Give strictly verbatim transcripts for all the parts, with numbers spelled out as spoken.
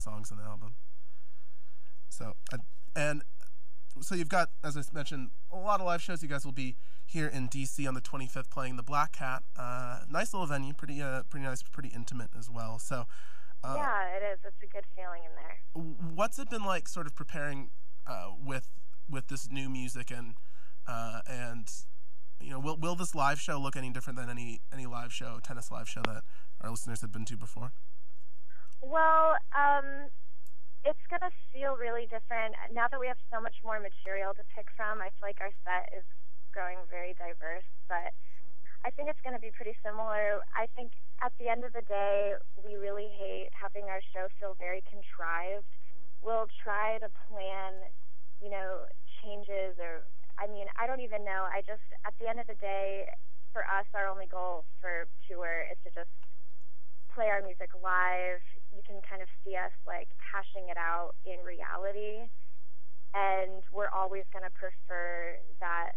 songs on the album. So, uh, and so you've got, as I mentioned, a lot of live shows. You guys will be here in D C on the twenty-fifth playing the Black Cat. Uh, nice little venue, pretty, uh, pretty nice, pretty intimate as well. So, uh, yeah, it is. It's a good feeling in there. What's it been like, sort of preparing uh, with with this new music, and uh, and you know, will will this live show look any different than any any live show, tennis live show that our listeners have been to before? Well, um, it's gonna feel really different now that we have so much more material to pick from. I feel like our set is growing very diverse, but I think it's going to be pretty similar. I think at the end of the day, we really hate having our show feel very contrived. We'll try to plan, you know, changes or, I mean, I don't even know. I just, at the end of the day, for us, our only goal for tour is to just play our music live. You can kind of see us, like, hashing it out in reality. And we're always going to prefer that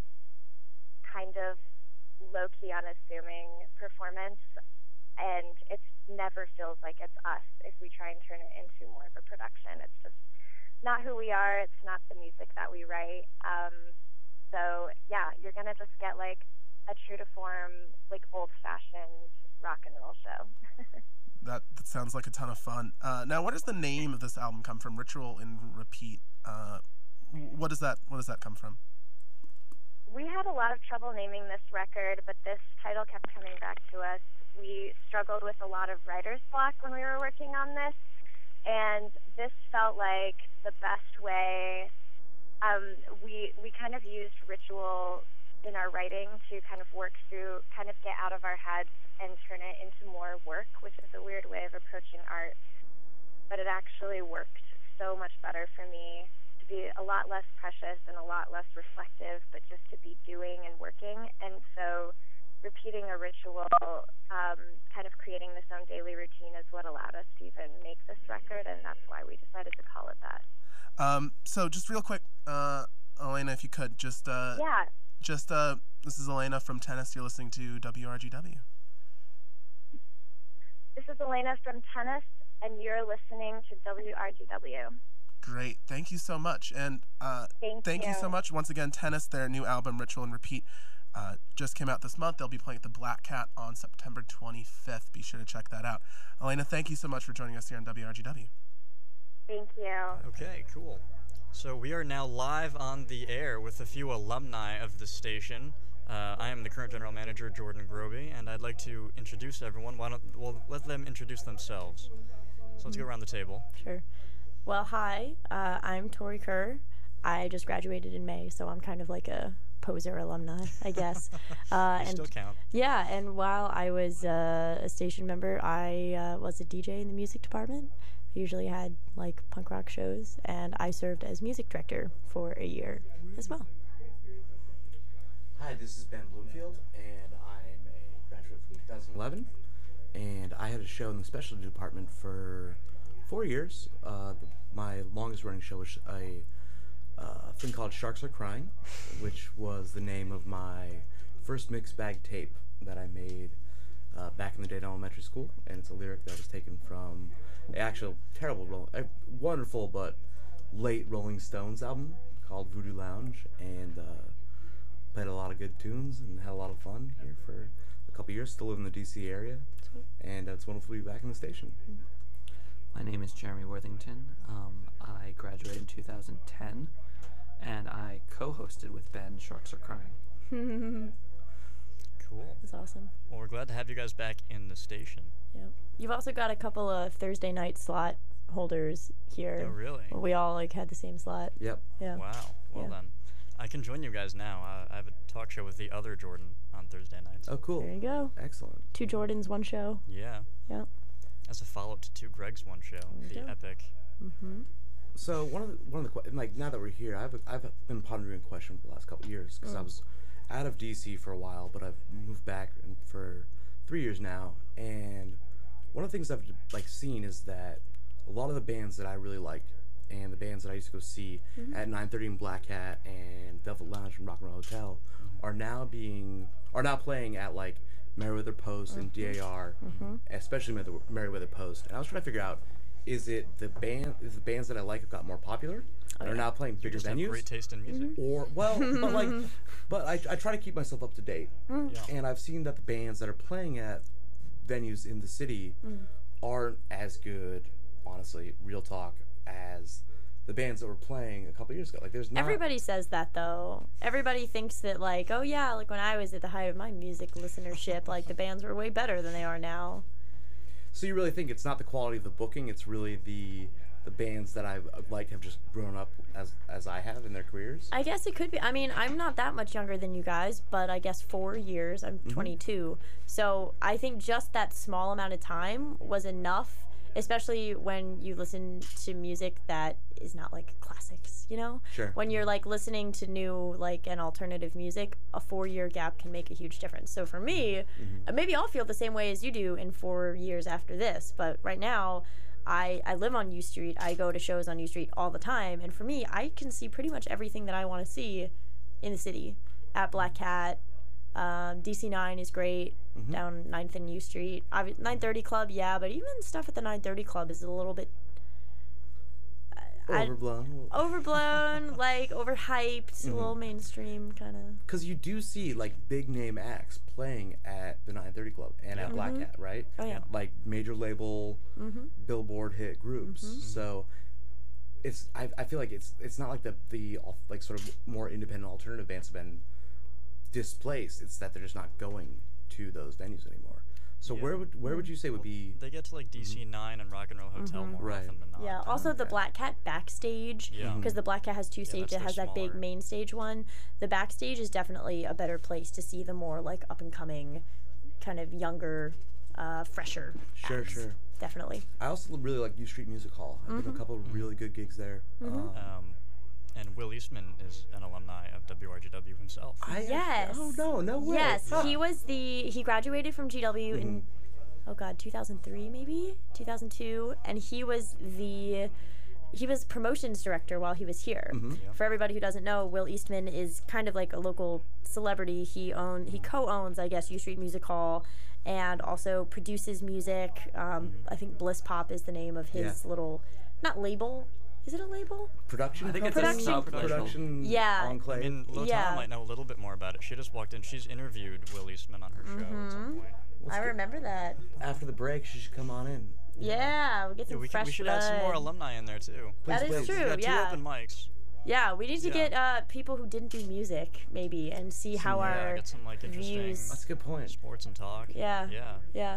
kind of low-key, unassuming performance, and it never feels like it's us if we try and turn it into more of a production. It's just not who we are. It's not the music that we write. Um, so, yeah, you're going to just get, like, a true-to-form, like, old-fashioned rock and roll show. that, that sounds like a ton of fun. Uh, now, where does the name of this album come from, Ritual and Repeat? Uh, what does that What does that come from? We had a lot of trouble naming this record, but this title kept coming back to us. We struggled with a lot of writer's block when we were working on this, and this felt like the best way. Um, we we kind of used ritual in our writing to kind of work through, kind of get out of our heads and turn it into more work, which is a weird way of approaching art. But it actually worked so much better for me to be a lot less precious and a lot less reflective, but just to be doing and working. And so repeating a ritual, um, kind of creating this own daily routine is what allowed us to even make this record, and that's why we decided to call it that. Um, so just real quick, uh, Elena, if you could, just... Uh, yeah. Just, uh, this is Elena from Tennis. You're listening to W R G W. This is Elena from Tennis, and you're listening to W R G W. Great. Thank you so much. And uh, thank, thank you. you so much. Once again, Tennis, their new album, Ritual and Repeat, uh, just came out this month. They'll be playing at the Black Cat on September twenty-fifth. Be sure to check that out. Elena, thank you so much for joining us here on W R G W. Thank you. Okay, cool. So we are now live on the air with a few alumni of the station. Uh, I am the current general manager, Jordan Groby, and I'd like to introduce everyone. Why don't we'll let them introduce themselves. So let's go around the table. Sure. Well, hi, uh, I'm Tori Kerr. I just graduated in May, so I'm kind of like a poser alumni, I guess. Uh, you and still count. Yeah, and while I was uh, a station member, I uh, was a D J in the music department. I usually had like punk rock shows, and I served as music director for a year as well. Hi, this is Ben Bloomfield, and I'm a graduate from two thousand eleven, and I had a show in the specialty department for four years. Uh, the, my longest running show was a uh, thing called Sharks Are Crying, which was the name of my first mixed bag tape that I made uh, back in the day in elementary school, and it's a lyric that was taken from an actual terrible, roll, a wonderful but late Rolling Stones album called Voodoo Lounge, and uh, played a lot of good tunes and had a lot of fun here for a couple years. Still live in the D C area, and uh, it's wonderful to be back in the station. My name is Jeremy Worthington. Um, I graduated in two thousand ten, and I co-hosted with Ben Sharks Are Crying. Cool. That's awesome. Well, we're glad to have you guys back in the station. Yep. You've also got a couple of Thursday night slot holders here. Oh, really? We all like had the same slot. Yep. Yeah. Wow. Well yeah. then, I can join you guys now. Uh, I have a talk show with the other Jordan on Thursday nights. Oh, cool. There you go. Excellent. Two Jordans, one show. Yeah. Yeah. As a follow-up to two Greg's one show, the go. epic. Mm-hmm. So one of the one of the que- like now that we're here, I've I've been pondering a question for the last couple of years because Mm. I was out of D C for a while, but I've moved back and for three years now. And one of the things I've like seen is that a lot of the bands that I really liked and the bands that I used to go see Mm-hmm. at nine thirty in Black Hat and Velvet Lounge and Rock and Roll Hotel Mm-hmm. are now being are now playing at like Merriweather Post and D A R, Mm-hmm. especially Merriweather Merriweather Post. And I was trying to figure out, is it the band? Is the bands that I like have got more popular? Oh, and are yeah. now playing You bigger just have venues? great taste in music. Or well, but like, but I, I try to keep myself up to date, Yeah. and I've seen that the bands that are playing at venues in the city aren't as good, honestly, real talk, as the bands that were playing a couple years ago. Like, there's not Everybody says that though. Everybody thinks that like, oh yeah, like when I was at the height of my music listenership, like the bands were way better than they are now. So you really think it's not the quality of the booking; it's really the the bands that I've I've liked have just grown up as as I have in their careers. I guess it could be. I mean, I'm not that much younger than you guys, but I guess four years. I'm twenty-two. So I think just that small amount of time was enough, especially when you listen to music that is not like classics, you know? Sure. When you're like listening to new, like, an alternative music, a four year gap can make a huge difference. So for me, uh, maybe I'll feel the same way as you do in four years after this, but right now, I, I live on U Street. I go to shows on U Street all the time. And for me, I can see pretty much everything that I want to see in the city at Black Cat. Um, D C nine is great down ninth and U Street. Obvi- nine thirty Club, yeah, but even stuff at the nine thirty Club is a little bit I- Overblown. overblown, like overhyped, a little mainstream kind of. Because you do see like big name acts playing at the nine thirty Club and at Black Cat, right? Oh, yeah. Like major label, Billboard hit groups. So it's I, I feel like it's it's not like the the al- like sort of more independent alternative bands have been displaced. It's that they're just not going to those venues anymore. So Yeah. where would where would you say would be? They get to like D C nine and Rock and Roll Hotel more Right. often than not. Yeah, also the okay. Black Cat backstage, Yeah. because the Black Cat has two Yeah, stages. that's It their has that big smaller. main stage one. The backstage is definitely a better place to see the more like up and coming, kind of younger, uh, fresher. Sure, acts. sure. Definitely. I also really like U Street Music Hall. I've been to a couple of really good gigs there. Um, Um, and Will Eastman is an alumni of W R G W himself. I Yes. Oh no, no way. Yes, Huh. he was the he graduated from G W in Mm-hmm. oh god, two thousand three maybe, two thousand two, and he was the he was promotions director while he was here. Mm-hmm. Yep. For everybody who doesn't know, Will Eastman is kind of like a local celebrity. He own he co-owns, I guess, U Street Music Hall, and also produces music. Um, I think Bliss Pop is the name of his Yeah. little not label. Is it a label? Production. I think it's a company? Production- Production. Yeah. Enclave. I mean, Lotana Yeah. might know a little bit more about it. She just walked in. She's interviewed Will Eastman on her show at some point. I remember that. After the break, she should come on in. Yeah, we get Yeah, some we, can, fresh we should blood. add some more alumni in there too. That Please, is please. true. We've got two Yeah. open mics. Yeah, we need to Yeah. get uh, people who didn't do music, maybe, and see how yeah, our get some like interesting views. That's a good point. sports and talk. Yeah. Yeah. Yeah.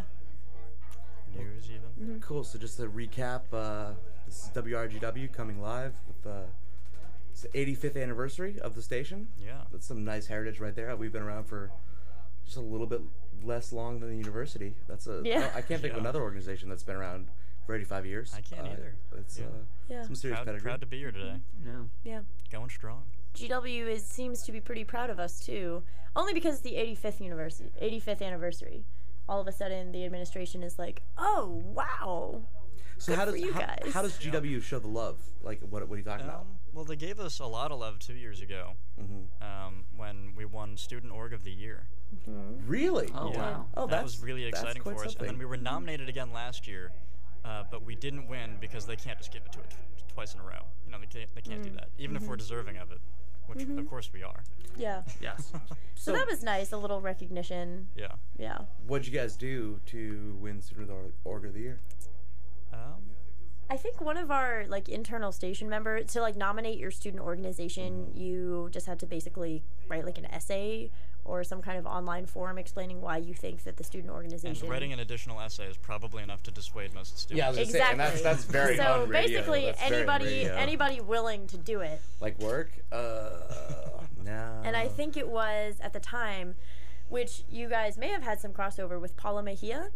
News even. Cool. So just to recap, uh, this is W R G W coming live with uh, it's the eighty-fifth anniversary of the station. Yeah. That's some nice heritage right there. We've been around for just a little bit less long than the university. That's a. Yeah. I can't think of Yeah. another organization that's been around for eighty-five years. I can't Uh, either. It's Yeah. uh, Yeah. some serious Proud, pedigree. proud to be here today. Yeah. Yeah. Going strong. G W is seems to be pretty proud of us too, only because it's the eighty-fifth university, eighty-fifth anniversary. All of a sudden, the administration is like, "Oh wow, so good how does for you how, guys. how does G W show the love? Like what what are you talking about? Um, well, they gave us a lot of love two years ago Mm-hmm. um, when we won Student Org of the Year. Really? Oh, Yeah. wow. Oh, that that's was really that's exciting quite for us. And then something. we were nominated again last year, uh, but we didn't win because they can't just give it to it t- twice in a row. You know, they can't, they can't do that, even if we're deserving of it, which of course we are. yeah." Yes. So that was nice, a little recognition. Yeah. Yeah. What'd you guys do to win Student Org Org of the Year? Um, I think one of our like internal station members to like nominate your student organization, you just had to basically write like an essay or some kind of online form explaining why you think that the student and organization. writing an additional essay is probably enough to dissuade most students. Yeah, I was gonna say, Exactly. and that's that's very so on radio. basically, That's very anybody radio. anybody willing to do it. like work. Uh, no. And I think it was at the time, which you guys may have had some crossover with Paula Mejia.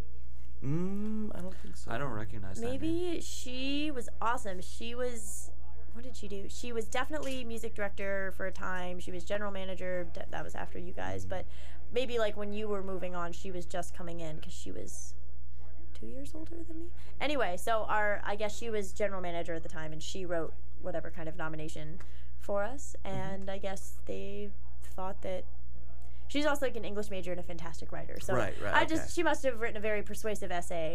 Mm, I don't think so. I don't recognize that name. Maybe she was awesome. She was, what did she do? She was definitely music director for a time. She was general manager. D- that was after you guys. But maybe like when you were moving on, she was just coming in because she was two years older than me. Anyway, so our, I guess she was general manager at the time, and she wrote whatever kind of nomination for us. And I guess they thought that. She's also like an English major and a fantastic writer. So Right, right, I just okay. she must have written a very persuasive essay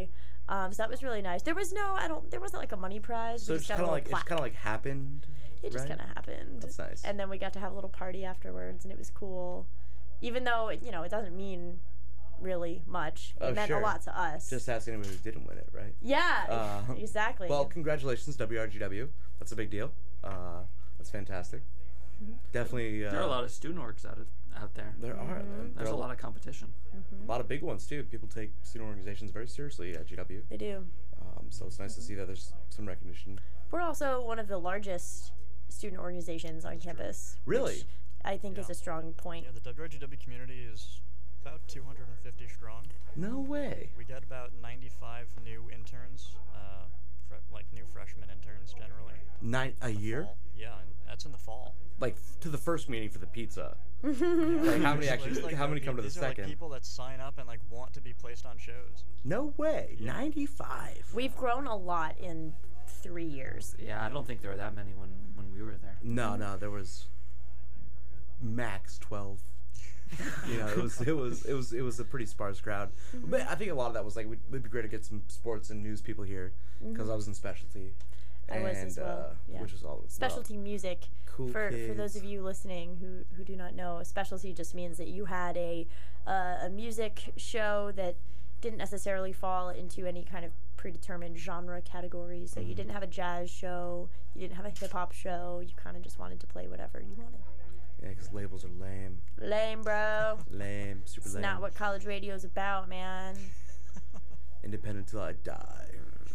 Um, so that was really nice. There was no, I don't, there wasn't like a money prize. So we it's just got kind a of little like it's plaque. kind of like happened. It just right? kind of happened. That's nice. And then we got to have a little party afterwards, and it was cool. Even though, you know, it doesn't mean really much. It Oh, meant sure. a lot to us. Just ask anyone who didn't win it, right? yeah, Uh, exactly. Well, congratulations, W R G W. That's a big deal. Uh, that's fantastic. Definitely. Uh, There are a lot of student orgs out of, out there. There are. There There's are a lot of competition. a lot of big ones too. People take student organizations very seriously at G W. they do. Um, so it's nice to see that there's some recognition. We're also one of the largest student organizations on campus. Really? which I think is Yeah. a strong point. Yeah, the W R G W community is about two hundred fifty strong. No way. We get about ninety-five new interns, uh, fre- like new freshman interns generally. Nine a year? Fall. Yeah, and that's in the fall. Like to the first meeting for the pizza. Like how many So actually? there's, like, how uh, many pe- come to the these are, like, second? people that sign up and like want to be placed on shows. No way. Ninety-five. We've grown a lot in three years. Yeah, I don't think there were that many when, when we were there. No, no, there was max twelve. You know, it was it was it was it was a pretty sparse crowd. But I think a lot of that was like, it'd be great to get some sports and news people here because I was in specialty. I was as and, well, uh, yeah. Which is all Specialty music. Cool for for those kids. of you listening who who do not know, a specialty just means that you had a uh, a music show that didn't necessarily fall into any kind of predetermined genre category. So you didn't have a jazz show, you didn't have a hip hop show. You kind of just wanted to play whatever you wanted. Yeah, because labels are lame, Lame, bro. lame, super It's lame. not what college radio's about, man. Independent till I die.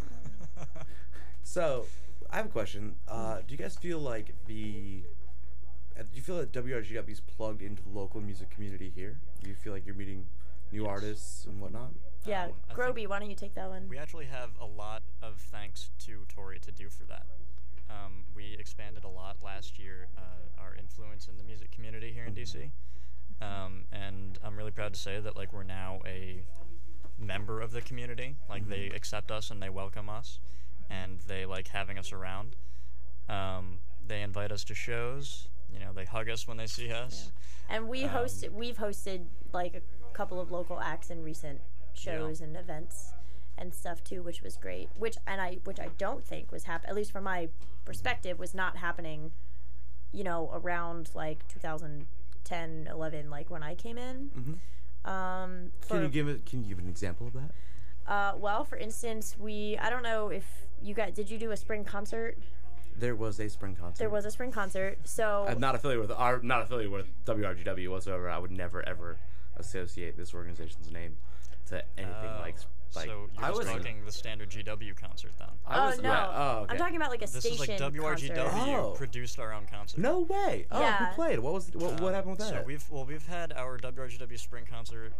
So, I have a question. Uh, do you guys feel like the uh, do you feel that W R G W is plugged into the local music community here? Do you feel like you're meeting new artists and whatnot? Yeah, Um, I Groby, think why don't you take that one? We actually have a lot of thanks to Tori to do for that. Um, we expanded a lot last year, uh, our influence in the music community here in D C. Um, and I'm really proud to say that like we're now a member of the community. Like they accept us and they welcome us, and they like having us around. Um, they invite us to shows. You know, they hug us when they see us. And we Um, hosted, we've hosted like a couple of local acts in recent shows and events and stuff too, which was great. Which and I, which I don't think was hap- at least from my perspective, was not happening. You know, around like two thousand ten, eleven, like when I came in. Mm-hmm. Um, for, Can you give it? Can you give an example of that? Uh, well, for instance, we I don't know if you got did you do a spring concert? There was a spring concert. There was a spring concert. So I'm not affiliated with. I'm not affiliated with W R G W whatsoever. I would never ever associate this organization's name to anything Oh, like like. so you're I just was- thinking the standard G W concert then. I oh was no, yeah, oh, okay. I'm talking about like a This is station like W R G W concert. Oh. produced our own concert. No way. Oh, Yeah. who played? What was what, what Um, happened with that? So we've well we've had our W R G W spring concert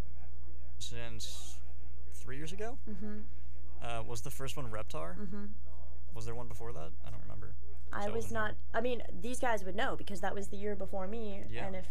since three years ago. Mm-hmm. Uh, was the first one Reptar? Mm-hmm. Was there one before that? I don't remember. I So was wasn't not. here. I mean, these guys would know because that was the year before me. Yeah. And if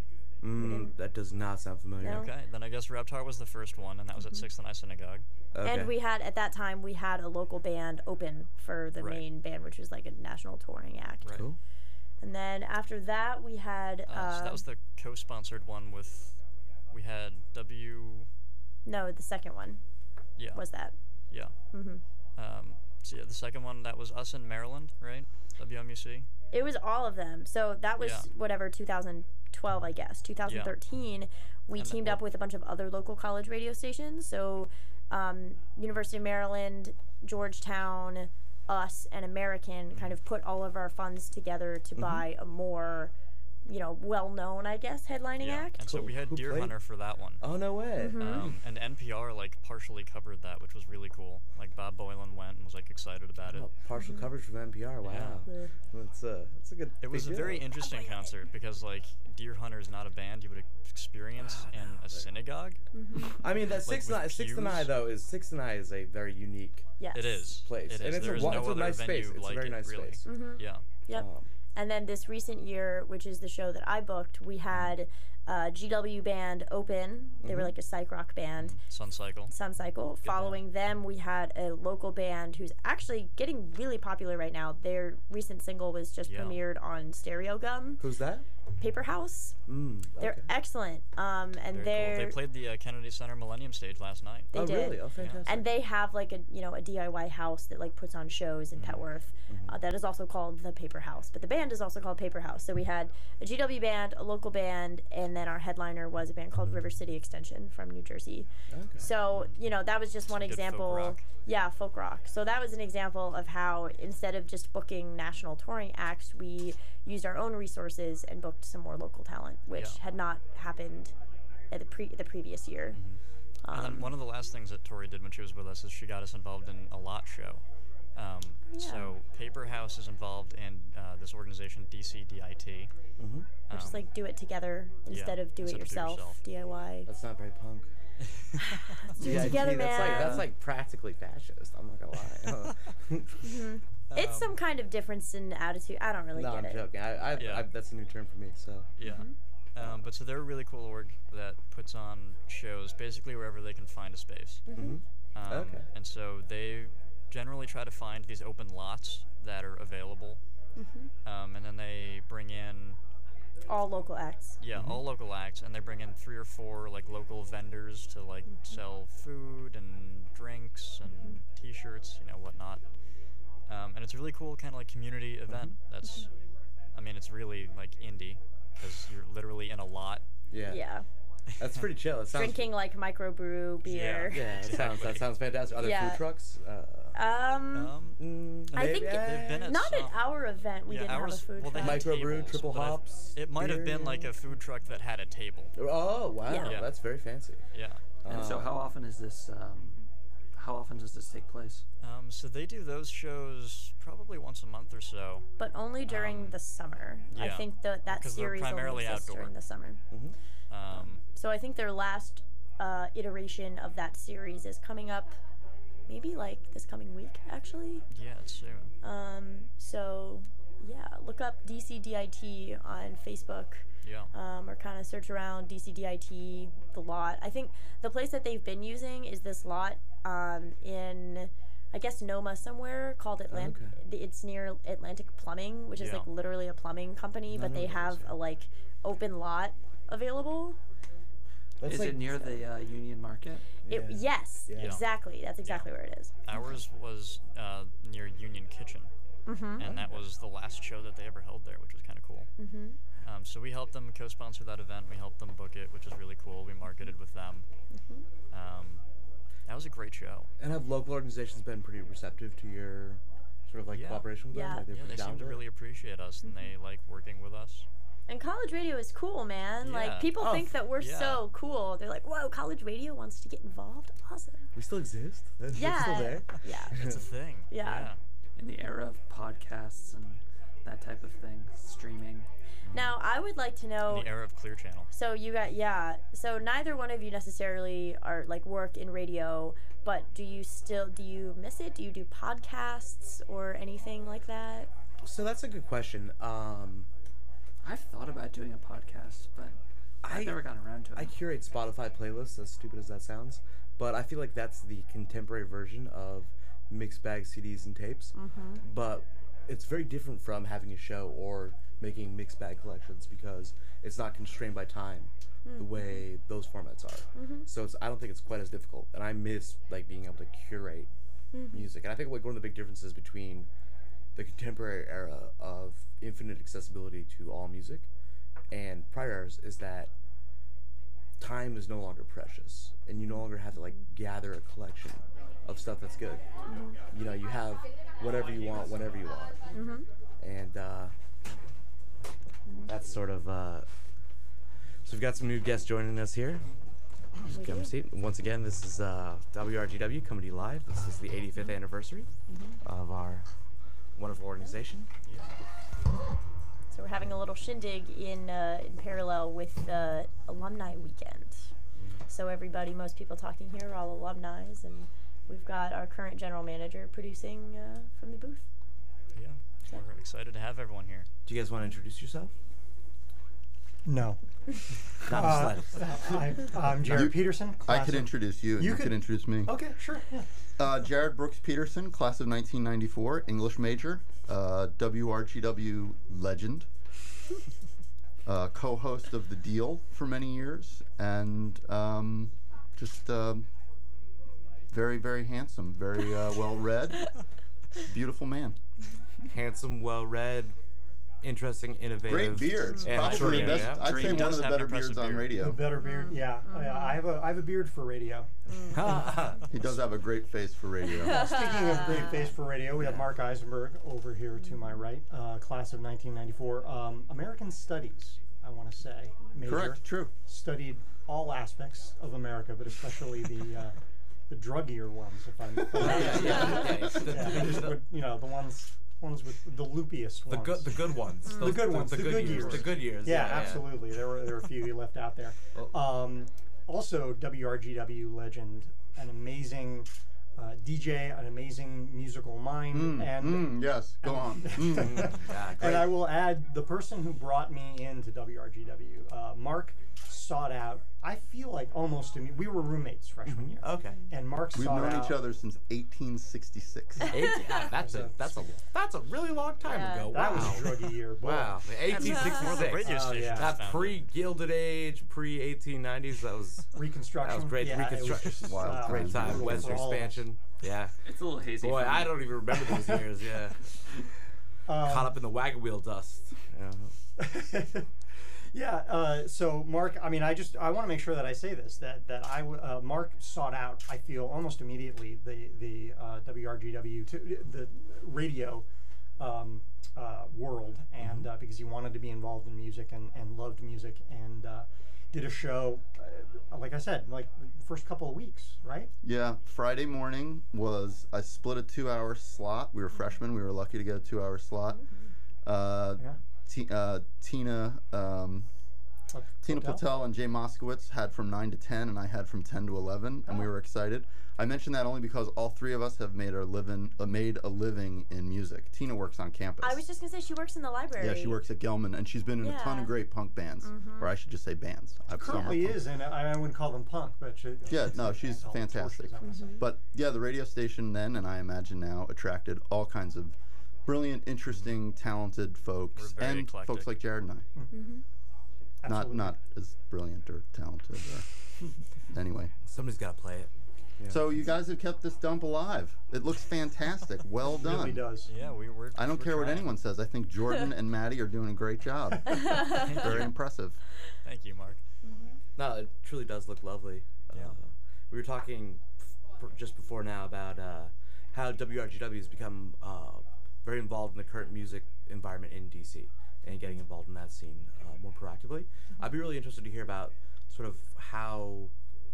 mm, that does not sound familiar. No. Okay, then I guess Reptar was the first one, and that was at Sixth and I Synagogue. Okay. and we had at that time we had a local band open for the Right. main band, which was like a national touring act. Right. Cool. And then after that we had Uh, uh, so that was the co-sponsored one with. We had W. no, the second one Yeah. was that. Yeah. hmm Um, so yeah, the second one that was us in Maryland, right? W M U C. It was all of them. So that was Yeah. whatever two thousand twelve, I guess. twenty thirteen, we And the- teamed up with a bunch of other local college radio stations. So um, University of Maryland, Georgetown, us, and American kind of put all of our funds together to buy a more, you know, well-known, I guess, headlining Yeah. act. And so Cool. we had Who Deer played? Hunter for that one. Oh no way. Mm-hmm. Um, and N P R like partially covered that, which was really cool. Like Bob Boylan went and was like excited about it. Oh, partial coverage from N P R. Wow. Yeah. That's a that's a good. It was a big very deal. interesting concert because like Deer Hunter is not a band you would experience in a synagogue. I mean, that like six with and I, six and I pews. though is six and I is a very unique. Yes. It is. Place. It And is. it's a There is wa- no it's a other nice venue space. It's a like very it, nice really. space. Yeah. Yep. Um, And then this recent year, which is the show that I booked, we had uh, G W band Open. They were like a psych rock band. Sun Cycle. Sun Cycle. Following them, we had a local band who's actually getting really popular right now. Their recent single was just Yeah. premiered on Stereo Gum. Who's that? Paper House. Mm, They're okay. excellent. Um, and Very they're cool. They played the uh, Kennedy Center Millennium Stage last night. they oh, did. really? Oh, fantastic. And they have like a you know a D I Y house that like puts on shows in Petworth. Uh, that is also called the Paper House, but the band is also called Paper House. So we had a G W band, a local band, and then our headliner was a band called River City Extension from New Jersey. Okay. So you know that was just one Some good folk example. rock. Yeah, folk rock. So that was an example of how instead of just booking national touring acts, we used our own resources and booked some more local talent, which Yeah. had not happened at the pre the previous year. And Um, then one of the last things that Tori did when she was with us is she got us involved in a lot show. Um, So Paper House is involved in uh, this organization D C D I T. Mm-hmm. Which is Um, like do it together instead of do it instead of do it yourself, yourself. D I Y. That's not very punk. Let's do it Yeah, together, gee, that's man. like that's like practically fascist. I'm not gonna lie. It's some kind of difference in attitude. I don't really no, get I'm it. joking. I, I, Yeah. I, that's a new term for me. So Yeah. Um, but so they're a really cool org that puts on shows basically wherever they can find a space. Mhm. Um, Okay. And so they generally try to find these open lots that are available. Um, and then they bring in, All local acts. yeah, all local acts, and they bring in three or four like local vendors to like sell food and drinks and T-shirts, you know, whatnot. Um, and it's a really cool kind of like community event. That's, I mean, it's really like indie because you're literally in a lot. yeah, Yeah. that's pretty chill. It sounds Drinking like microbrew beer. Yeah, it sounds that Exactly. sounds fantastic. Are there Yeah. food trucks? Uh, Um, Um, mm, I maybe- think eh, they've been at not at some. our event. We Yeah, didn't ours- have a food well, they truck. had Microbrew, tables, triple but I- hops, It might have beer, been like yeah. a food truck that had a table. Oh wow, Yeah. Yeah. that's very fancy. Yeah. And so, Uh, how often is this? Um, how often does this take place? Um, so they do those shows probably once a month or so. But only during Um, the summer. I yeah, think that that because they're series only primarily exists outdoor. during the summer. Um, So I think their last uh, iteration of that series is coming up, maybe like this coming week, actually. yeah, it's soon. Um, so yeah, look up D C D I T on Facebook. Yeah. Um, or kind of search around D C D I T, the lot. I think the place that they've been using is this lot um, in, I guess, Noma somewhere called Atlantic. Okay. It's near Atlantic Plumbing, which is Yeah. like literally a plumbing company, but know they those, have yeah. a like open lot available. That's Is like, it near the uh, Union Market? It, Yeah. yes, Yeah. exactly. That's exactly where it is. Ours was uh, near Union Kitchen, Mm-hmm. and that was the last show that they ever held there, which was kind of cool. Mm-hmm. Um, so we helped them co-sponsor that event. We helped them book it, which was really cool. We marketed with them. Um, that was a great show. And have local organizations been pretty receptive to your sort of like Yeah. cooperation with Yeah. them? Like they're Yeah, pretty they down seem to with it? really appreciate us, and they like working with us. And college radio is cool, man. Yeah. Like people Oh, think that we're yeah. so cool. They're like, "Whoa, college radio wants to get involved." Awesome. We still exist. That's Yeah. still there. Yeah. It's a thing. Yeah. In the era of podcasts and that type of thing, streaming. Now, I would like to know. In the era of Clear Channel. So you got yeah. So neither one of you necessarily are like work in radio, but do you still do you miss it? Do you do podcasts or anything like that? So that's a good question. Um, I've thought about doing a podcast, but I've I- never gotten around to it. I curate Spotify playlists, as stupid as that sounds, but I feel like that's the contemporary version of mixed bag C Ds and tapes. Mm-hmm. But it's very different from having a show or making mixed bag collections because it's not constrained by time the way those formats are. Mm-hmm. So it's I don't think it's quite as difficult, and I miss like being able to curate Mm-hmm. music. And I think like one of the big differences between the contemporary era of infinite accessibility to all music and prior eras is that time is no longer precious, and you no longer have to like gather a collection of stuff that's good. You know, you have whatever you want whenever you want, Mm-hmm. and uh, that's sort of. Uh, so we've got some new guests joining us here. Just come seat. Once again, this is uh, W R G W coming to you live. This is the eighty-fifth anniversary of our wonderful organization. So we're having a little shindig in uh, in parallel with uh, alumni weekend. So everybody, most people talking here are all alumni, and we've got our current general manager producing uh, from the booth. Yeah. We're excited to have everyone here. Do you guys want to introduce yourself? No. Not Uh, misled. I, I'm Jared You- Peterson. I class could of- introduce you, and You you, could- could introduce me. Okay, sure. Yeah. Uh, Jared Brooks Peterson, class of nineteen ninety-four, English major, uh, W R G W legend, uh, co-host of The Deal for many years, and um, just um, very, very handsome, very uh, well-read, beautiful man. Handsome, well-read, interesting, innovative. Great beards. and Probably true, the best. yeah. I'd True, say he one does of the have an better beards impressive on beard. radio. A better beard. Yeah. yeah. I have a I have a beard for radio. He does have a great face for radio. Speaking of great face for radio, we have Mark Eisenberg over here to my right, uh, class of nineteen ninety-four. Um, American Studies, I want to say. Major. Correct. True. Studied all aspects of America, but especially the uh, the druggier ones. If I'm, if I'm Yeah, yeah, yeah. yeah, The- just the- with, you know, the ones ones with the loopiest The ones. good, the good ones. The Those- good ones, The, the good good years. years. The good years. Yeah, Yeah, absolutely. There were there were a few you left out there. Um, also, W R G W legend, an amazing uh, D J, an amazing musical mind, Mm, and mm, yes. Go on. Mm. Mm, yeah, and great. I will add the person who brought me into W R G W, uh, Mark, sought out. I feel like almost imme- we were roommates freshman year, Okay. and Mark We've sought known out. each other since eighteen sixty-six. eighteen, yeah, that's a that's a that's a really long time Yeah. ago. That wow. was a druggy year. Boy. Wow, eighteen Before the sixty-six. radio Oh, station yeah. was That founded. pre-Gilded Age, pre eighteen nineties. That was Reconstruction. that was great. Yeah, it was Reconstruction. just, Wild uh, times. Great time. brutal Western for all of us. expansion. Yeah. It's a little hazy. Boy, for I me. don't even remember those years. Yeah. Um, Caught up in the wagon wheel dust. Yeah. Yeah. Uh, so Mark, I mean, I just I want to make sure that I say this that that I w- uh, Mark sought out. I feel almost immediately the the uh, W R G W to the radio um, uh, world, and uh, because he wanted to be involved in music and, and loved music, and uh, did a show. Uh, like I said, like the first couple of weeks, right? Yeah, Friday morning was I split a two-hour slot. We were freshmen. We were lucky to get a two-hour slot. Uh, Yeah. T- uh, Tina um, Pl- Tina Platel? Platel and Jay Moskowitz had from nine to ten, and I had from ten to eleven, and we were excited. I mentioned that only because all three of us have made our living uh, made a living in music. Tina works on campus. I was just gonna say she works in the library. yeah, she works at Gelman, and she's been in a ton Yeah. of great punk bands, or I should just say bands. I've some are Currently punk. is, and I, I wouldn't call them punk, but she, Yeah, no, I she's call them fantastic. torches, I wanna say. But yeah, the radio station then, and I imagine now, attracted all kinds of brilliant, interesting, talented folks, We're very and eclectic. folks like Jared and I. Not Absolutely. not as brilliant or talented. Or anyway, Somebody's got to play it. Yeah. so you guys have kept this dump alive. It looks fantastic. Well It done. really does. Yeah, we were. I don't we're care what trying. anyone says. I think Jordan and Maddie are doing a great job. Very impressive. Thank you, Mark. No, it truly does look lovely. Yeah. Uh, we were talking f- just before now about uh, how W R G W has become uh, very involved in the current music environment in D C and getting involved in that scene uh, more proactively. I'd be really interested to hear about sort of how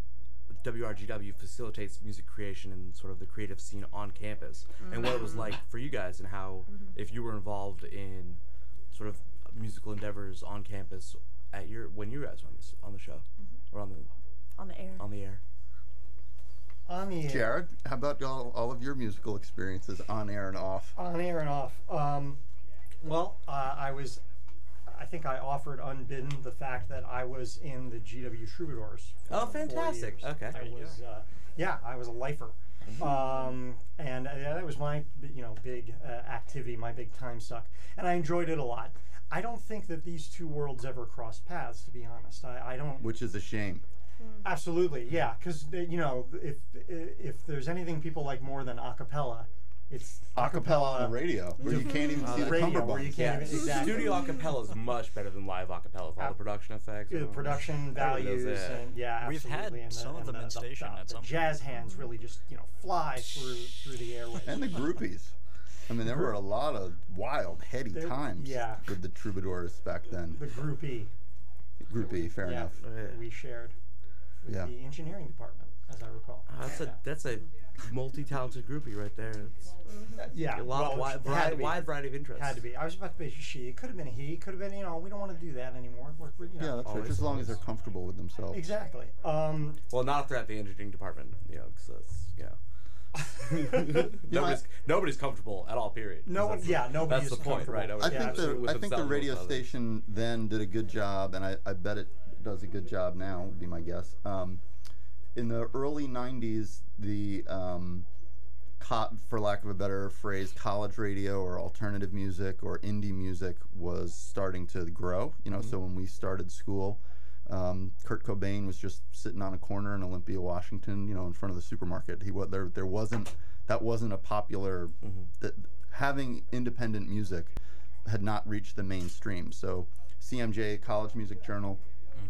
W R G W facilitates music creation and sort of the creative scene on campus, and what it was like for you guys, and how if you were involved in sort of musical endeavors on campus at your when you guys were on this on the show or on the on the air. on the air. On the air. Jared, how about all, all of your musical experiences on air and off? On air and off. Um, well, uh, I was, I think I offered unbidden the fact that I was in the G W Troubadours. For Oh, four fantastic. years. Okay. I There you was, uh, yeah, I was a lifer. Um, and uh, yeah, that was my, b- you know, big uh, activity, my big time suck, and I enjoyed it a lot. I don't think that these two worlds ever crossed paths, to be honest. I, I don't. Which is a shame. Absolutely, yeah, because you know, if if there's anything people like more than a cappella, it's Acapella on the radio, where you can't even see the radio where you cummerbunds. can't even exactly. Studio acapella is much better than live acapella with all the production effects. Yeah, the and all that. production Everybody knows values that. and yeah, We've had absolutely. and the, some of and them the, in the- station the, at the some jazz hands really just you know fly through through the airwaves. And the groupies. I mean, there were a lot of wild, heady There- times yeah. with the troubadours back then. the groupie, Groupie, fair yeah, enough. that we shared with Yeah. the engineering department, as I recall. Uh, that's yeah. a that's a multi-talented groupie right there. It's yeah, a lot of well, wide, it had to variety, be. wide variety of interests. Had to be. I was about to be she. It could have been a he. It could have been. You know, we don't want to do that anymore. We're, we're, you know. Yeah, that's right. Always, Just as long as they're always. comfortable with themselves. Exactly. Um, Well, not if they're at the engineering department, you know, because that's you know. nobody's, nobody's comfortable at all. Period. No one, That's the- yeah, nobody That's is the point, comfortable. right? I Yeah, think the absolutely. I With think the themselves radio and others. station then did a good job, and I, I bet it does a good job now. Would be my guess. Um, in the early nineties, the um, co- for lack of a better phrase, college radio or alternative music or indie music was starting to grow. You know, so when we started school, um, Kurt Cobain was just sitting on a corner in Olympia, Washington, you know, in front of the supermarket. He was there. There wasn't that wasn't a popular. That having independent music had not reached the mainstream. So C M J, College Music Journal,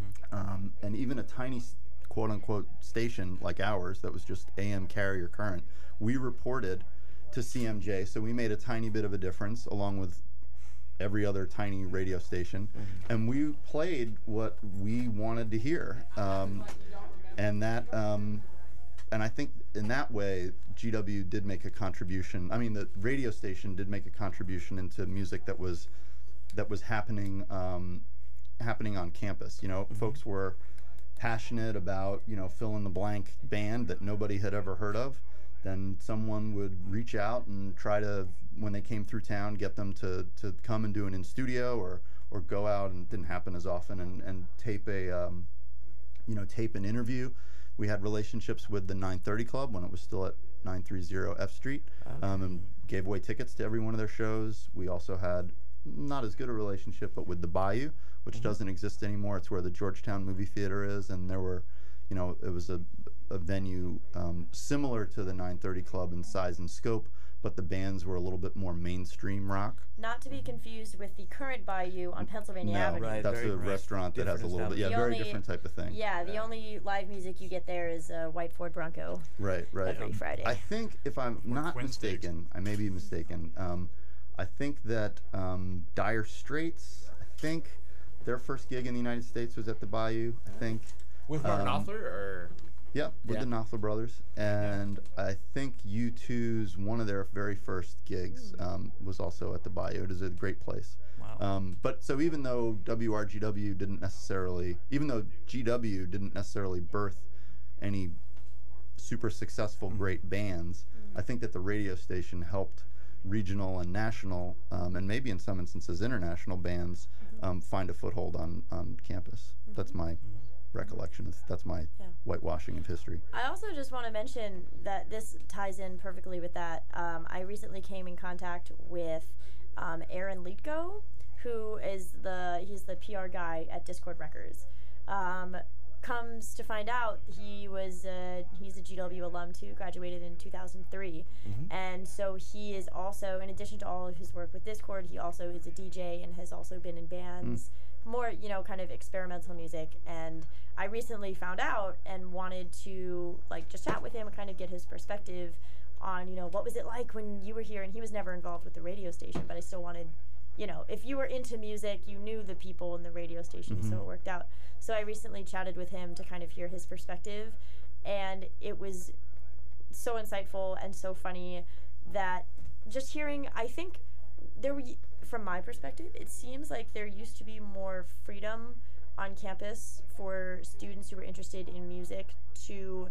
um, and even a tiny s- quote-unquote station like ours that was just A M carrier current, we reported to C M J, so we made a tiny bit of a difference along with every other tiny radio station, and we played what we wanted to hear, um, and that um, and I think in that way G W did make a contribution. I mean, the radio station did make a contribution into music that was that was happening um, happening on campus. You know, folks were passionate about, you know, fill in the blank band that nobody had ever heard of. Then someone would reach out and try to, when they came through town, get them to, to come and do an in studio or or go out, and it didn't happen as often, and, and tape a um, you know tape an interview. We had relationships with the nine thirty Club when it was still at nine thirty F Street, um, and gave away tickets to every one of their shows. We also had not as good a relationship, but with the Bayou, which doesn't exist anymore. It's where the Georgetown Movie Theater is, and there were, you know, it was a, a venue um, similar to the nine thirty Club in size and scope, but the bands were a little bit more mainstream rock. Not to be confused with the current Bayou on Pennsylvania No, Avenue. right. that's very a right. restaurant that has a Different little bit, yeah, The very only- different type of thing. Yeah, the only live music you get there is a white Ford Bronco Right, right. every Friday. I think, if I'm not Quinn State. mistaken, I may be mistaken. Um, I think that um, Dire Straits, I think their first gig in the United States was at the Bayou. I think, With Martin Um, Knopfler, or yeah, with Yeah. the Knopfler brothers, and I think U two's one of their very first gigs um, was also at the Bayou. It is a great place. Wow. Um, but so even though W R G W didn't necessarily, even though G W didn't necessarily birth any super successful great bands, I think that the radio station helped regional and national, um, and maybe in some instances international bands um, find a foothold on, on campus. That's my recollection. That's my Yeah. whitewashing of history. I also just want to mention that this ties in perfectly with that. Um, I recently came in contact with um, Aaron Leitko, who is the he's the P R guy at Discord Records. Um, comes to find out, he was uh, he's a G W alum too, graduated in two thousand three, and so he is also, in addition to all of his work with Discord, he also is a D J and has also been in bands, more, you know, kind of experimental music. And I recently found out and wanted to like just chat with him and kind of get his perspective on, you know, what was it like when you were here. And he was never involved with the radio station, but I still wanted, you know, if you were into music, you knew the people in the radio station, so it worked out. So I recently chatted with him to kind of hear his perspective, and it was so insightful and so funny that just hearing, I think there were, from my perspective, it seems like there used to be more freedom on campus for students who were interested in music to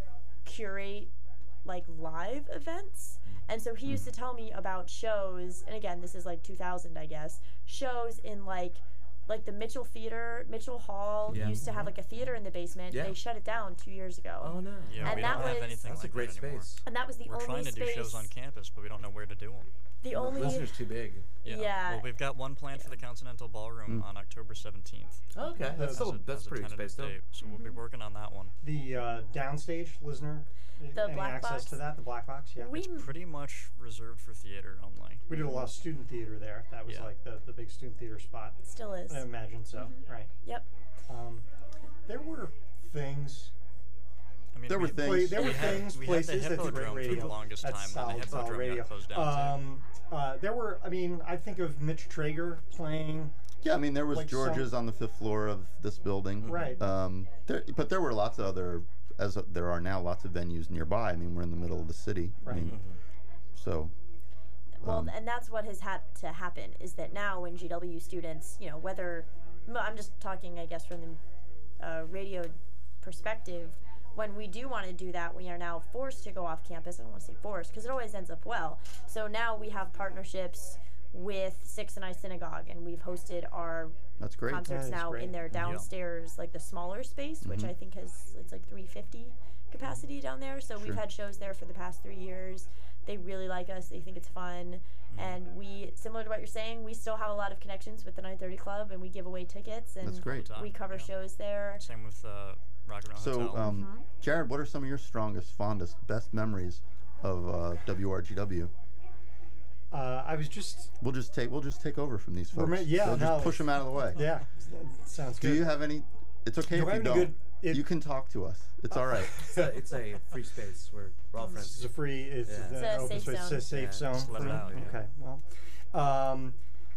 curate like live events. And so he used to tell me about shows, and again, this is like two thousand, I guess, shows in like like the Mitchell Theater, Mitchell Hall Yeah. used to have like a theater in the basement. Yeah. They shut it down two years ago. oh no, Yeah, And we that don't have was- anything that's like a great that anymore. space. And that was the We're only trying to space. do shows on campus, but we don't know where to do them. the only Listener's too big. Yeah. Well, we've got one planned for the Continental Ballroom on October seventeenth. Okay, that's As still a- that's as a pretty tentative space though. date, so we'll be working on that one. The uh, downstage, listener, The any black access box? to that? The black box, yeah. we Pretty much reserved for theater only. We did a lot of student theater there. That was Yeah. like the, the big student theater spot. still is. I imagine so, right. Yep. Um, there were things, I mean, There we, were things- pla- there we were had, things, we had the places, that's great Hippodrome for radio. the longest That's time solid, when the solid Hippodrome radio. got closed down too. Um, uh, there were, I mean, I think of Mitch Traeger playing. Yeah, I mean, there was Like George's some- on the fifth floor of this building. Right. Um, there, but there were lots of other, as there are now, lots of venues nearby. I mean, we're in the middle of the city. I Right. mean, so Well, Um, and that's what has had to happen, is that now when G W students, you know, whether, m- I'm just talking, I guess, from the uh, radio perspective, when we do want to do that, we are now forced to go off campus. I don't want to say forced because it always ends up well. So now we have partnerships with Sixth and I Synagogue, and we've hosted our That's great. concerts That is now great. in their downstairs, like the smaller space, which I think has, it's like three fifty capacity down there. So we've Sure. had shows there for the past three years. They really like us. They think it's fun. And we, similar to what you're saying, we still have a lot of connections with the nine thirty Club, and we give away tickets, and That's great. All the we time, cover yeah. shows there. Same with uh, Rock and Roll So, Hotel. um, Mm-hmm. Jared, what are some of your strongest, fondest, best memories of uh, W R G W? Uh, I was just, We'll just take we'll just take over from these folks. Remi- yeah, we'll no, just push them out of the way. yeah, sounds Do good. you have any? It's okay Do if I you have don't. any good- it- you can talk to us. It's all right. It's a, it's a free space where we're all This friends. is a free, it's, Yeah. an It's a open safe space, zone. It's a safe Yeah, zone. just let for it me? out, yeah. Okay, well, um,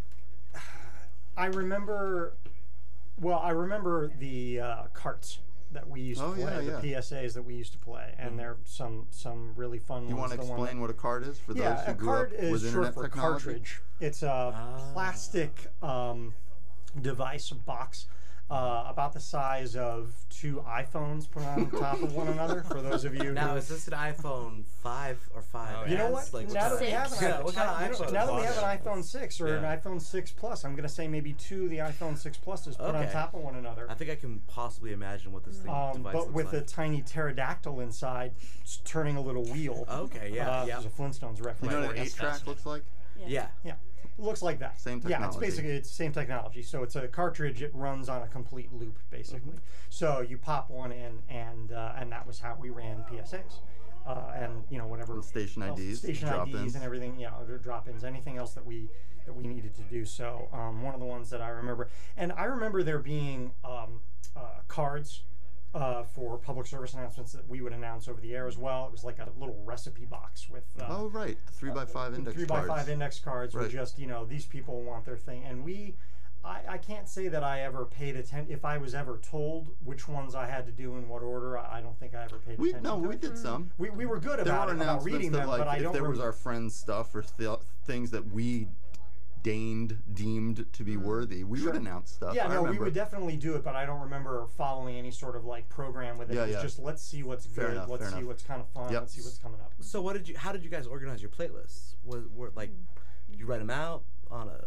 I remember, well, I remember the uh, carts that we used Oh, to play, yeah, the yeah. P S As that we used to play, and there are some some really fun You ones. want to The one explain that- what a card is for yeah, those who a grew card up is with short internet for technology? cartridge. It's a Ah. plastic um, device, a box, uh, about the size of two iPhones put on top of one another. For those of you Now, who is this an iPhone five or five? Oh, You know what? Like, now that we Six. have an Yeah, iPhone, what kind of you know, iPhone now that we is have an it? iPhone six or Yeah. an iPhone six Plus, I'm gonna say maybe two of the iPhone six Pluses put on Okay. top of one another. I think I can possibly imagine what this thing Um, device but looks with like. a tiny pterodactyl inside, s- turning a little wheel. Okay, yeah, uh, yeah. There's a Flintstones You reference. know what for an you. eight track fascinating. looks like? Yeah. Yeah, it looks like that. Same Yeah, it's technology. basically it's the same technology. So it's a cartridge. It runs on a complete loop, basically. So you pop one in, and uh, and that was how we ran P S As, uh, and you know whatever And station else- I Ds, station drop-ins. I Ds, and everything. You know, drop-ins, anything else that we that we needed to do. So um, one of the ones that I remember, and I remember there being um, uh, cards. Uh, for public service announcements that we would announce over the air as well. It was like a little recipe box with uh, Oh, right. The three by five index three cards. by five index cards Right. were just, you know, these people want their thing, and we I, I can't say that I ever paid attention. If I was ever told which ones I had to do in what order, I, I don't think I ever paid We attention no, to we it. did some. we, we were good There about, were it, about announcements reading that, them, like, but I if don't there was remember. our friends' stuff or th- things that we deigned deemed to be worthy, we Sure. would announce stuff. Yeah, I no, we remember. would definitely do it, but I don't remember following any sort of like program with it. Yeah, it was yeah. just let's see what's Fair good, enough, let's fair see enough. what's kind of fun, Yep. let's see what's coming up. So what did you? How did you guys organize your playlists? Was were like, did you write them out on a?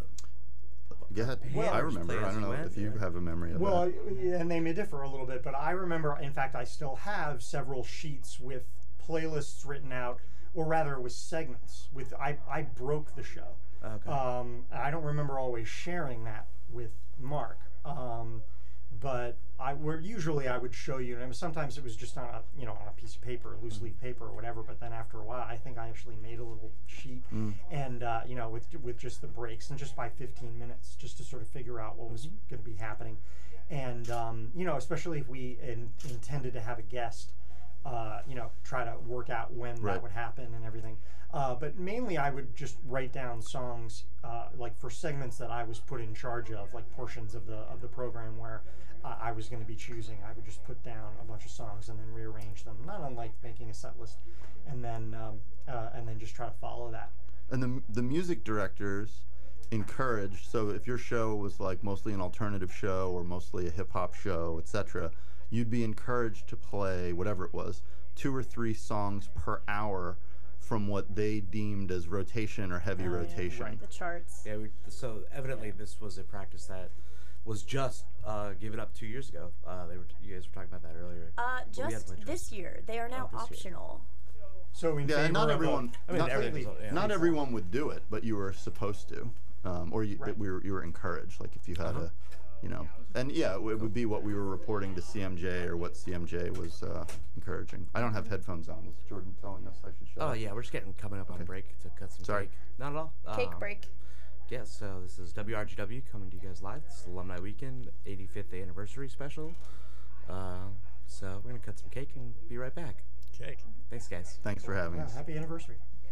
Go ahead. Well, I just remember. play I as don't you know went, if you yeah. have a memory of Well, that. yeah, and they may differ a little bit, but I remember, in fact, I still have several sheets with playlists written out, or rather, it was segments. With I, I broke the show. Okay. Um, I don't remember always sharing that with Mark, um, but I where usually I would show you, and sometimes it was just on a you know on a piece of paper, loose leaf paper or whatever. But then after a while, I think I actually made a little sheet, and uh, you know with with just the breaks and just by fifteen minutes, just to sort of figure out what was going to be happening, and um, you know especially if we in, intended to have a guest. Uh, you know, try to work out when Right. that would happen and everything. Uh, but mainly, I would just write down songs, uh, like for segments that I was put in charge of, like portions of the of the program where uh, I was going to be choosing. I would just put down a bunch of songs and then rearrange them, not unlike making a set list, and then um, uh, and then just try to follow that. And the the music directors encourage. So if your show was like mostly an alternative show or mostly a hip hop show, et cetera, you'd be encouraged to play whatever it was, two or three songs per hour from what they deemed as rotation or heavy Oh, yeah. rotation. The charts. Yeah. We, so evidently, this was a practice that was just uh, given up two years ago. Uh, they were. You guys were talking about that earlier. Uh, But we had just a bunch of- this year. They are now Oh, this year. optional. So in Yeah, favor and not of everyone, a, I mean, not, everything was- yeah. not everyone would do it, but you were supposed to, um, or you, Right. we were, you were encouraged. Like if you had a, you know, and yeah, it would be what we were reporting to C M J or what C M J was uh, encouraging. I don't have headphones on. Is Jordan telling us I should shut Oh up? yeah, we're just getting coming up on Okay. break to cut some Sorry. cake. Not at all. Cake Um, break. Yeah, so this is W R G W coming to you guys live. This is Alumni Weekend, eighty-fifth anniversary special. Uh, so we're gonna cut some cake and be right back. Cake. Thanks, guys. Thanks for having yeah, us. happy anniversary.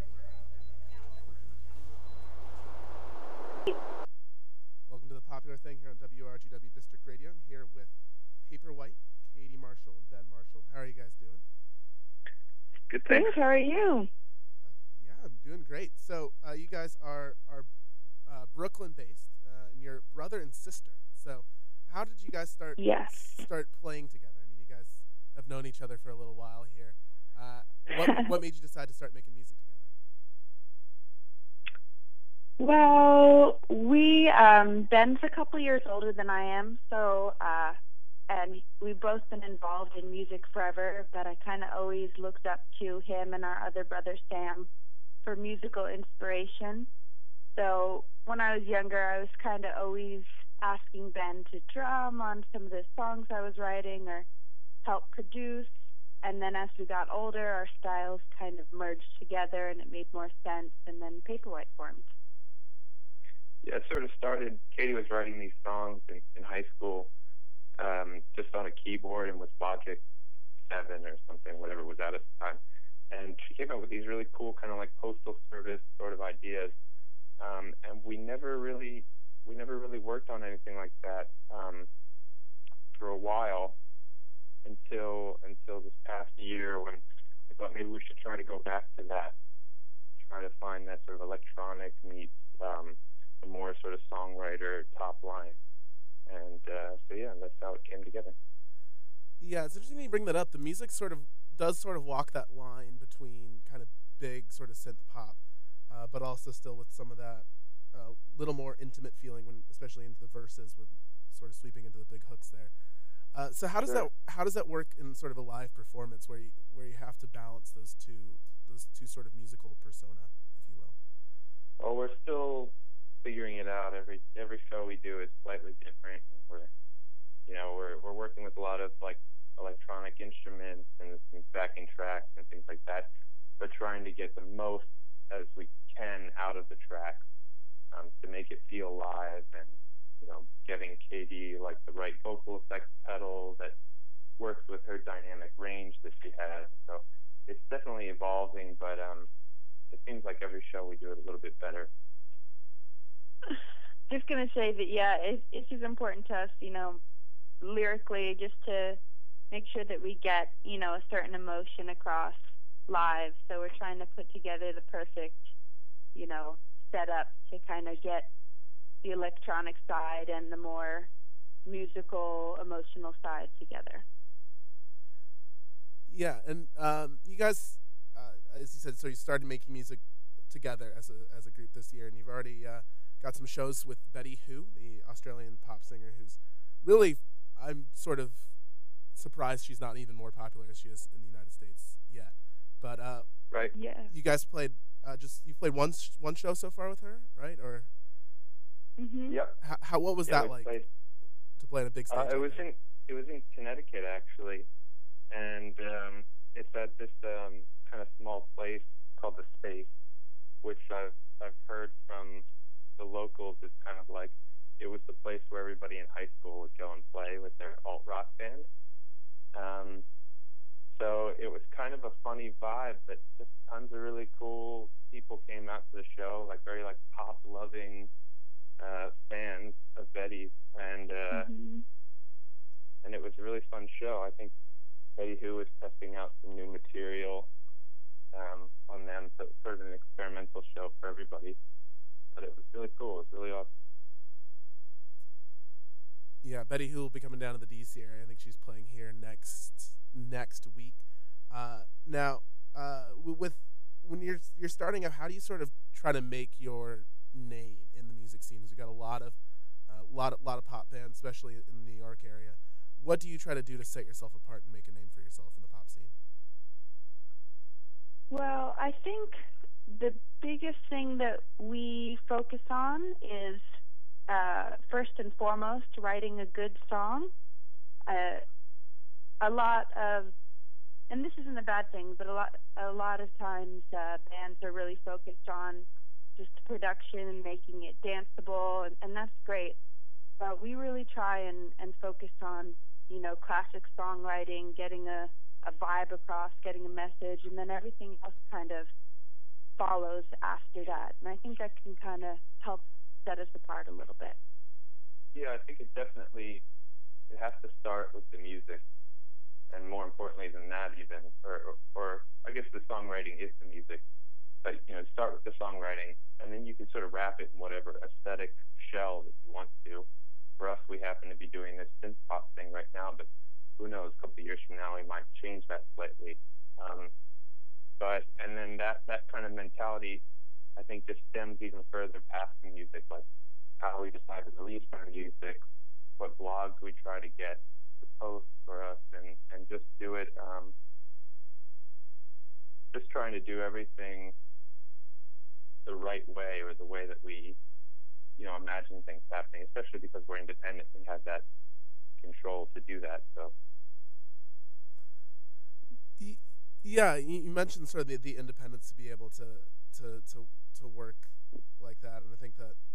Welcome to the popular thing here on W R G W District Radio. I'm here with Paper White, Katie Marshall, and Ben Marshall. How are you guys doing? Good, thanks. How are you? Uh, yeah, I'm doing great. So uh, you guys are are uh, Brooklyn-based, uh, and you're brother and sister. So how did you guys start Yes. start playing together? I mean, you guys have known each other for a little while here. Uh, what what made you decide to start making music together? Well, we um, Ben's a couple years older than I am, so uh, and we've both been involved in music forever. But I kind of always looked up to him and our other brother Sam for musical inspiration. So when I was younger, I was kind of always asking Ben to drum on some of the songs I was writing or help produce. And then as we got older, our styles kind of merged together and it made more sense, and then Paperwhite formed. Yeah, it sort of started, Katie was writing these songs in, in high school um, just on a keyboard and with Logic seven or something, whatever was out at the time. And she came up with these really cool kind of like postal service sort of ideas. Um, and we never really, we never really worked on anything like that um, for a while until until this past year when we thought maybe we should try to go back to that, try to find that sort of electronic meets um, a more sort of songwriter top line. And uh, so, yeah, that's how it came together. Yeah, it's interesting that you bring that up. The music sort of does sort of walk that line between kind of big sort of synth pop, uh, but also still with some of that uh, little more intimate feeling, when especially into the verses, with sort of sweeping into the big hooks there. Uh, so how does Sure. that how does that work in sort of a live performance where you where you have to balance those two those two sort of musical persona, if you will? Well, we're still figuring it out. Every every show we do is slightly different. We're you know we're we're working with a lot of like electronic instruments and some backing tracks and things like that, but trying to get the most as we can out of the track um, to make it feel live, and you know getting Katie like the right vocal effects pedal that works with her dynamic range that she has. So it's definitely evolving, but um, it seems like every show we do it a little bit better. Just going to say that, yeah, it, it's just important to us, you know, lyrically, just to make sure that we get, you know, a certain emotion across live. So we're trying to put together the perfect, you know, setup to kind of get the electronic side and the more musical, emotional side together. Yeah, and um, you guys, uh, as you said, so you started making music together as a as a group this year, and you've already uh, got some shows with Betty Who, the Australian pop singer, who's really, I'm sort of surprised she's not even more popular as she is in the United States yet. But uh, right, yeah, you guys played uh, just you played one sh- one show so far with her, right? Or mm-hmm. Yep. how, how what was yeah, that like played, to play on a big stage? Uh, it like was that? in it was in Connecticut actually, and um, it's at this um, kind of small place called the Space, which I've I've heard from the locals is kind of like it was the place where everybody in high school would go and play with their alt rock band. Um, so it was kind of a funny vibe, but just tons of really cool people came out to the show, like very like pop loving uh, fans of Betty's, and uh, Mm-hmm. and it was a really fun show. I think Betty Who was testing out some new material um, on them, so it was sort of an experimental show for everybody. But it was really cool. It was really awesome. Yeah, Betty Who will be coming down to the D C area. I think she's playing here next next week. Uh, now, uh, with when you're you're starting up, how do you sort of try to make your name in the music scene? Because we got a lot of a uh, lot of lot of pop bands, especially in the New York area. What do you try to do to set yourself apart and make a name for yourself in the pop scene? Well, I think the biggest thing that we focus on is uh, first and foremost writing a good song. Uh, a lot of, and this isn't a bad thing, but a lot a lot of times uh, bands are really focused on just the production and making it danceable, and, and that's great. But we really try and, and focus on, you know, classic songwriting, getting a, a vibe across, getting a message, and then everything else kind of follows after that. And I think that can kind of help set us apart a little bit. Yeah, I think it definitely, it has to start with the music. And more importantly than that even, or, or I guess the songwriting is the music. But, you know, start with the songwriting, and then you can sort of wrap it in whatever aesthetic shell that you want to. For us, we happen to be doing this synth pop thing right now, but who knows, a couple of years from now we might change that slightly. Um, but and then that that kind of mentality, I think, just stems even further past the music, like how we decide to release our music, what blogs we try to get to post for us, and and just do it. Um, just trying to do everything the right way, or the way that we, you know, imagine things happening, especially because we're independent and have that control to do that. So. Yeah, you mentioned sort of the, the independence to be able to, to to to work like that, and I think that